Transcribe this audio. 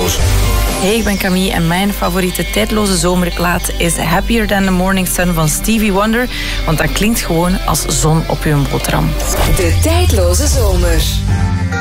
tijdloos. Hey, ik ben Camille en mijn favoriete tijdloze zomerplaat is Happier Than the Morning Sun van Stevie Wonder. Want dat klinkt gewoon als zon op uw boterham. De tijdloze zomer.